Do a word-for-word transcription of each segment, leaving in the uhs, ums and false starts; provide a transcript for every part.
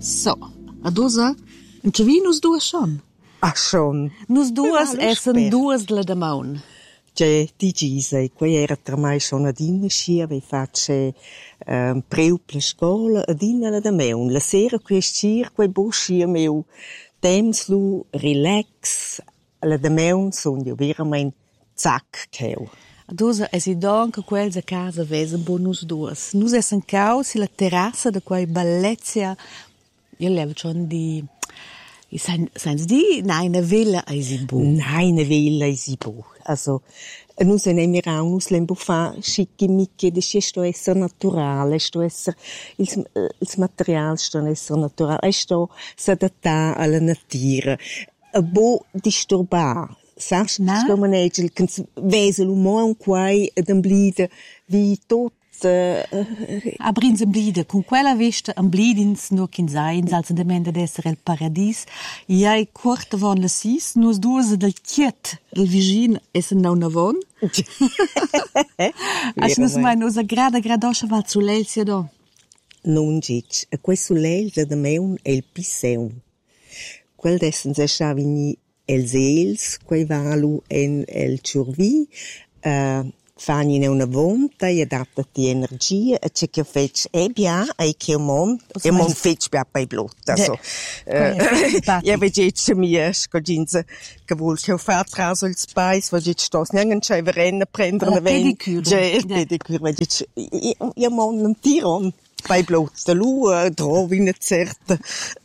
So, ad usa, in Cevi nus duas schon. Ah, schon. Nus duas Ja, essen duas la damaun. C'è di gisa, qui era tra mai schon ad inna scia, vi faccio um, preu per scuola, ad inna la damaun. La sera qui scia, qui bo scia meu, temps lu, relax, la damaun son io veramente zac cheu. Ad usa es i don che quels a casa vesen bo nus duas. Nus essen cau si la terrassa de quei bellezia, io levo schon di... Seins di, nein, eine Villa eisi bu. Nein, eine Villa eisi bu. Also, nus ne mir auch nus lembo fa schickimicche, de sto esser naturale, sto esser il il material sto esser naturale, sto s'adatta alla natura. A bo disturbar. Saps, come ne il vesel umano quai ad blide vi tot Aber in sem blide, con quella vista am blidins no kin sein, als in der Mende d'esser el paradis, jai corta von la sis, nus duas del chiet, el vigin essen nau navon. Als nus mai nus a grada gradoscia val zu l'elsia do. Non gic, a questo l'elsia da meun è il pisseun. Quel dessen se sciavini els els, quei valu en el ciurvi, uh, fanno una vonta e adattati energia e c'è che fece e bia e che un mon e mon fece bia per blotta so io vedo mia scoginza che vuol che fa traso il spice va dit stos ngen c'è verenne prendere una pedicure pedicure va dit io mon un tiron bei blotta lu trovi una certa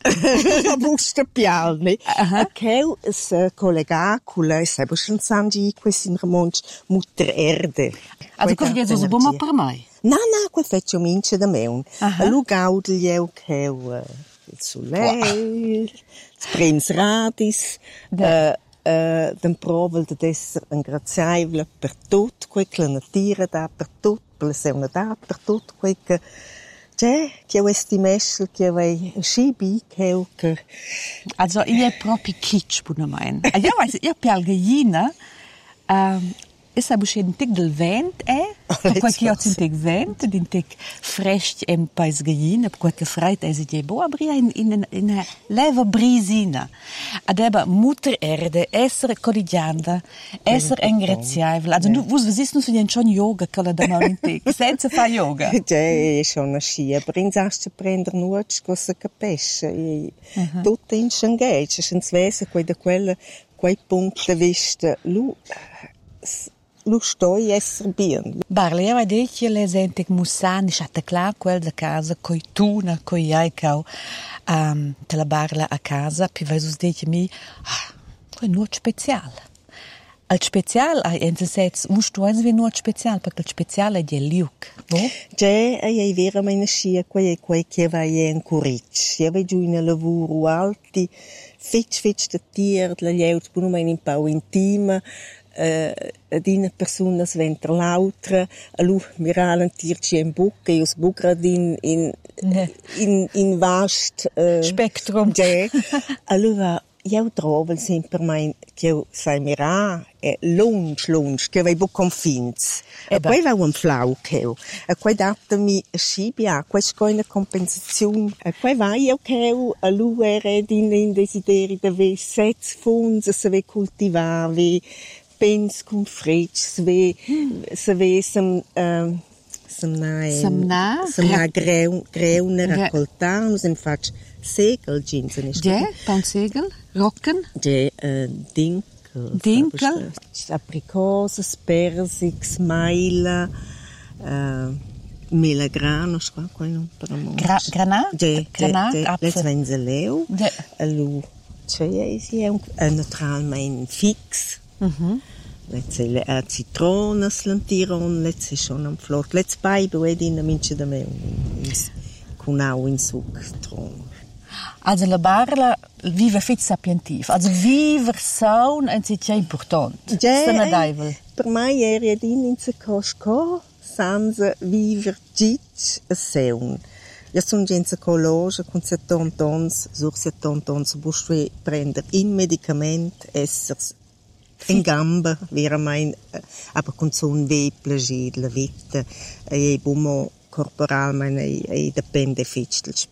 busta pialne a che es collega con lei sai schon sangi questi in remonch mutter erde also cosa che so bomma per mai no no quel feccio mince da meun a lu gaudel che il soleil sprins radis eh eh den provel de esser un graziaivle per tot quel che la natura da per tot per la sera da per tot quel che c'è che questi mesel che vai schibi che che also io proprio kitsch bu mein ja weiß io pialgina ähm es a buschen tic del vent eh qualche io tic vent din tic fresh em pais gallina qualche freit es je bo abria in in in leva brisina adeba mutter erde esser quotidiana esser engraziavel also du wus wisst nu so den schon yoga kala da mal in tic senza fa yoga c'è schon a scia prinzast prender nuoc cosa capisce tutto in schengage sen svese quei da quella quei punto vista lu lu stoi esser bien. Barle, io vedo che le gente che mussani sciatta clar quel da casa coi tuna, coi iaicau, um, te la barla a casa, pi vai sus dice mi, ah, quel nuot special. Al special, ai ense sets, mus tu eins wie nuot special, perché il special è di liuk, no? Già, ai vera meine scia, quei quei che vai in curic. Io vedo in lavoro alti, fitch fitch de tier, la lieut, bu no in pau intima, Uh, ad una persona sventer l'altra, a lui miralen tirci in buca, io sbucrad in, in, in, in vast uh, spectrum. Già, allora io trovo sempre mai che io sai mirà è lunch lunch che vai bu confins e poi va un flau che io e poi datemi scibia questa è una compensazione e poi vai io che io a lui era in in desideri da ve sets fonds se ve coltivare pens con frecce se ve se ve sem um, semna semna semna greu greuna raccoltare sem faccio segel jeans ne ja pan segel rocken de uh, dinkel dinkel aprikoses persiks maila uh, melagrano qua qua non per mo granat granat les venzeleu allo c'è è un naturalmente fix mhm let's say a citronas lantiron let's say schon am flot let's bei bei in minche da me con au in suc tron. Also la barla vive fit sapientiv. Also viver saun è ciccia important. Stana daivel. Per mai era din in se cosco sans viver git a saun. Ja son gente cologe con settanta tons, sur settanta tons busche prender in medicament essers in gamba vera mein aber con son ve plaisir la vita e bumo corporal mein e depende fit del spirit.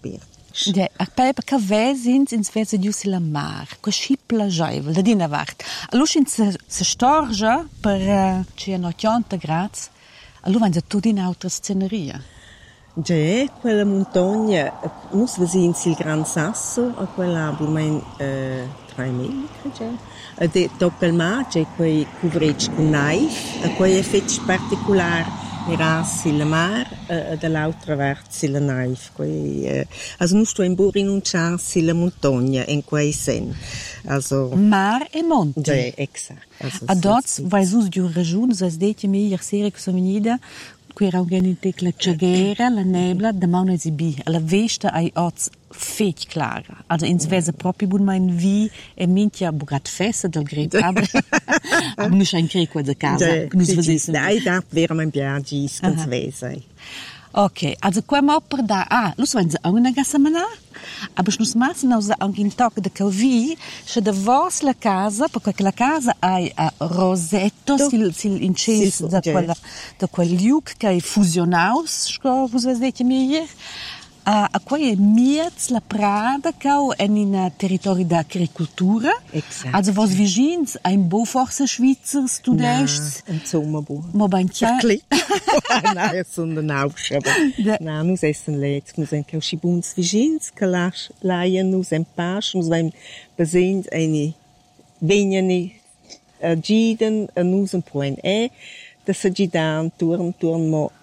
Ja, a Pepa che vesins ins vesa gius la mar, co schi plagiavel, da dina vart. Allora in se, se storgia per uh, centottanta gradi, allora vanno tutto in altra sceneria. Ja, quella montagna, nus vesins il Gran Sasso, a quella bumen eh, tre mila, credo. E dopo il mar c'è quei covrec con naif, e quei effetti particolari miras il mar e dall'altra parte la naif. Quei, eh, also nus sto in bur rinunciar la montagna in quei sen. Also mar e monte. Ja, exakt. Also, Adots, vai sus di un ragione, so es detje mi ieri sera che sono venuta, qui era organizzata la ceghera, la nebla, da mano esibi. Alla vesta ai ots fech clara. Also ins vese proprio bun mein vi e minchia bugat festa del gret aber. Aber nu schein krei qua da casa. Nu svesisen. Dai, da wäre mein Biagis ganz vese. Ok, also qua mo per da, ah, lo so wenn sie auch in der Gasse mana, aber schnus maßen aus der in Tag de Calvi, che de vos la casa, perché la casa hai a rosetto, sil sil incenso da quella da quel liuk che è fusionaus, sco vos vedete mir. A a quei miez la Prada cau en in territori da agricultura. Exact. Also vos vigins ein bo forse Schweizer students. In Sommerbu. Mo bancha. Nein, es sind ein Aufschreiber. Nein, nus essen letzt, nus ein kau schibuns vigins, kalasch laien nus ein pasch, nus vaim besins eine venjani giden, nus ein poen e, da se gidan turn turn mo